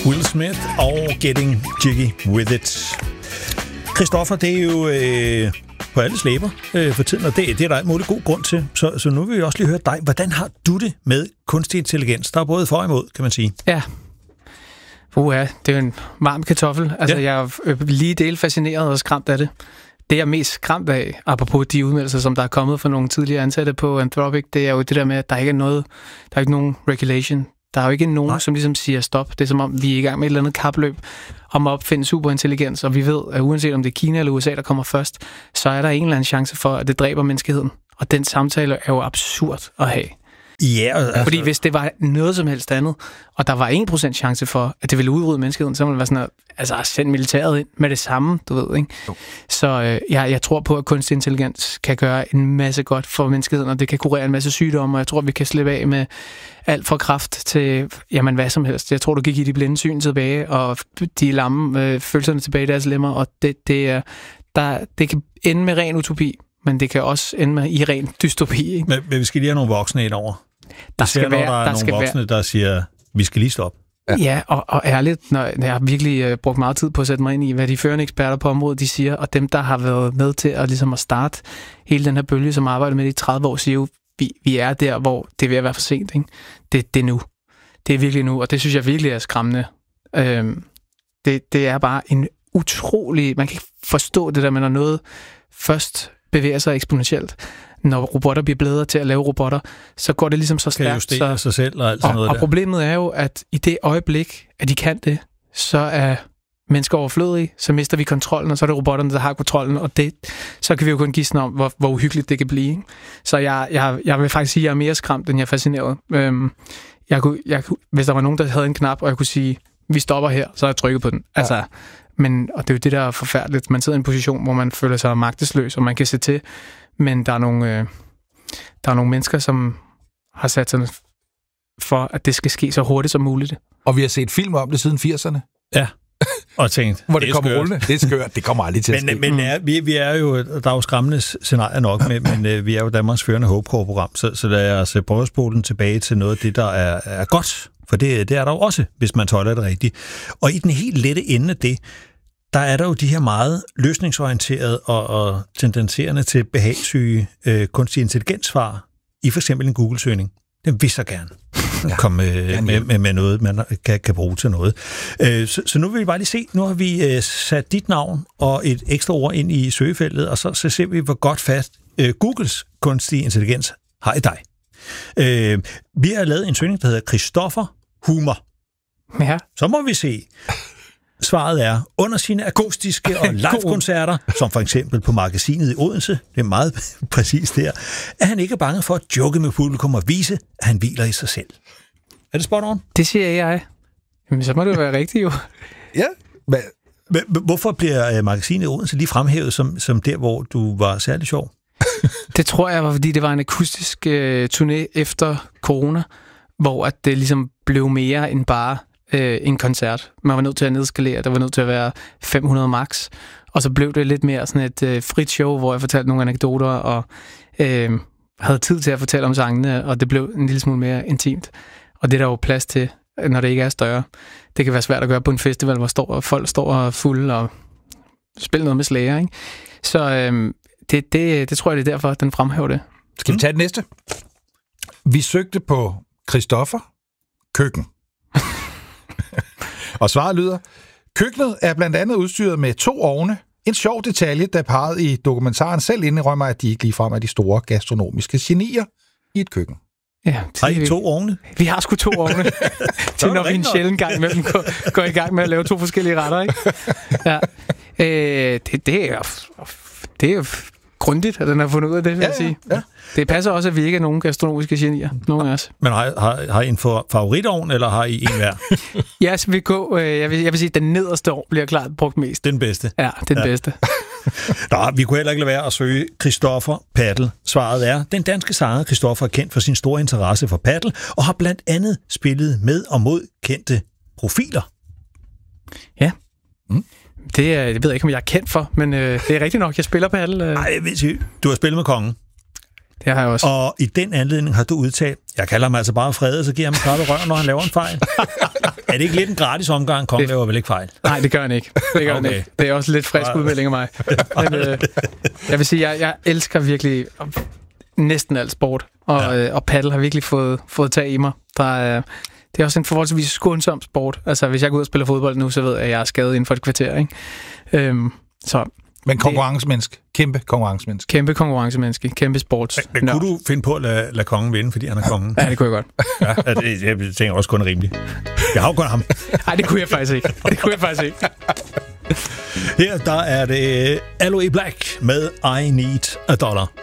Will Smith og Getting Jiggy With It. Christoffer, det er jo på alles læber for tiden, og det er der en mulig god grund til. Så nu vil vi også lige høre dig. Hvordan har du det med kunstig intelligens? Der er både for og imod, kan man sige. Ja. Det er jo en varm kartoffel. Altså, jeg er lige del fascineret og skræmt af det. Det, jeg er mest skræmt af, apropos de udmeldelser, som der er kommet fra nogle tidligere ansatte på Anthropic, det er jo det der med, at der ikke er ikke nogen regulation. Der er jo ikke nogen, som ligesom siger stop. Det er som om, vi er i gang med et eller andet kapløb om at opfinde superintelligens, og vi ved, at uanset om det er Kina eller USA, der kommer først, så er der en eller anden chance for, at det dræber menneskeheden. Og den samtale er jo absurd at have. Ja, altså... Fordi hvis det var noget som helst andet, og der var 1% chance for, at det ville udrydde menneskeheden, så ville det være sådan at sende militæret ind med det samme, du ved, ikke? Jo. Så jeg tror på, at kunstig intelligens kan gøre en masse godt for menneskeheden, og det kan kurere en masse sygdomme, og jeg tror, vi kan slippe af med alt fra kræft til, jamen hvad som helst. Jeg tror, du kan give de blinde syn tilbage, og de lamme følelserne tilbage i deres lemmer, og det kan ende med ren utopi, men det kan også ende med i ren dystopi. Ikke? Men vi skal lige have nogle voksne ind over. Der er nogle voksne, der siger, vi skal lige stoppe. Ja, og ærligt, når jeg har virkelig brugt meget tid på at sætte mig ind i, hvad de førende eksperter på området, de siger, og dem, der har været med til at, ligesom at starte hele den her bølge, som arbejder med det i 30 år, siger jo, vi er der, hvor det er ved at være for sent. Ikke? Det er nu. Det er virkelig nu, og det synes jeg virkelig er skræmmende. Det er bare en utrolig... Man kan ikke forstå det der, men når noget først bevæger sig eksponentielt. Når robotter bliver bedre til at lave robotter, så går det ligesom så stærkt. Kan justere sig selv og alt sådan noget der. Og problemet er jo, at i det øjeblik, at de kan det, så er mennesker overflødige, så mister vi kontrollen, og så er det robotterne, der har kontrollen, og så kan vi jo kun gisne om, hvor uhyggeligt det kan blive. Ikke? Så jeg vil faktisk sige, at jeg er mere skræmt, end jeg er fascineret. Hvis der var nogen, der havde en knap, og jeg kunne sige, vi stopper her, så har jeg trykket på den. Ja. Altså, og det er jo det, der er forfærdeligt. Man sidder i en position, hvor man føler sig magtesløs, og man kan se til, men der er nogle mennesker, som har sat sig for, at det skal ske så hurtigt som muligt. Og vi har set film om det siden 80'erne. Ja, og tænkt, hvor det kommer rullende. Det er skørt, det kommer aldrig til at ske. Men vi er jo, der er jo skræmmende scenarier nok, men vi er jo Danmarks førende HopeCore-program, så lad os prøve at spole den tilbage til noget af det, der er godt. For det er der jo også, hvis man tøjler det rigtigt. Og i den helt lette ende af det, der er der jo de her meget løsningsorienterede og tendenserende til behagssyge kunstig intelligensvar i for eksempel en Google-søgning. Den vil så gerne komme med noget, man kan bruge til noget. Så nu vil vi bare lige se, nu har vi sat dit navn og et ekstra ord ind i søgefeltet, og så ser vi, hvor godt fast Googles kunstig intelligens har i dig. Vi har lavet en søgning, der hedder Christoffer Humor. Ja. Så må vi se. Svaret er, under sine akustiske og live-koncerter, som for eksempel på Magasinet i Odense, det er meget præcist der, er han ikke bange for at joke med publikum og vise, at han hviler i sig selv. Er det spot on? Det siger jeg. Jamen, så må det jo være rigtigt jo. Ja. Hvorfor bliver Magasinet i Odense lige fremhævet som der, hvor du var særlig sjov? Det tror jeg var, fordi det var en akustisk turné efter corona, hvor at det ligesom blev mere end bare en koncert. Man var nødt til at nedskalere, der var nødt til at være 500 max, og så blev det lidt mere sådan et frit show, hvor jeg fortalte nogle anekdoter, og havde tid til at fortælle om sangene, og det blev en lille smule mere intimt. Og det er der jo plads til, når det ikke er større. Det kan være svært at gøre på en festival, hvor folk står fulde og spiller noget med slager, ikke? Så det tror jeg, det er derfor, den fremhæver det. Skal vi tage det næste? Vi søgte på Christoffer køkken. Og svaret lyder, køkkenet er blandt andet udstyret med 2 ovne. En sjov detalje, der parret i dokumentaren selv indrømmer, at de ikke ligefrem er de store gastronomiske genier i et køkken. Ja, har I 2 ovne? Vi har sgu 2 ovne. Til når vi en sjældent gang med dem går i gang med at lave 2 forskellige retter, ikke? Ja. Det er jo grundigt, at den har fundet ud af det, vil jeg sige. Ja. Det passer også, at vi ikke er nogen gastronomiske genier, nogen af os. Men har I en favoриtovn, eller har I en hver? Ja, så jeg vil sige, at den nederste ovn bliver klart brugt mest. Den bedste? Ja, den bedste. Nå, vi kunne heller ikke lade være at søge Christoffer Paddle. Svaret er, den danske sanger Christoffer er kendt for sin store interesse for paddle, og har blandt andet spillet med og mod kendte profiler. Ja. Det ved jeg ikke, om jeg er kendt for, men det er rigtigt nok, jeg spiller paddle. Nej, jeg ved ikke. Du har spillet med kongen. Det har jeg også. Og i den anledning har du udtalt, Jeg kalder ham altså bare Frede, så giver ham en røv, når han laver en fejl. Er det ikke lidt en gratis omgang? Kongen laver vel ikke fejl? Nej, det gør han ikke. Det gør han ikke. Det er også lidt frisk udmelding af mig. Men jeg vil sige, jeg elsker virkelig næsten alt sport, og paddle har virkelig fået tag i mig. Det er også en forholdsvis skånsom sport. Altså, hvis jeg går ud og spiller fodbold nu, så ved jeg, at jeg er skadet inden for et kvarter, ikke? Men konkurrencemenneske. Kæmpe konkurrencemenneske. Kæmpe konkurrencemenneske. Kæmpe sports. Men kunne du finde på at lade kongen vinde, fordi han er kongen? Ja, det kunne jeg godt. Ja, jeg tænker også kun er rimeligt. Jeg har jo kun ham. Nej, det kunne jeg faktisk ikke. Her der er det Aloe Black med I Need a Dollar.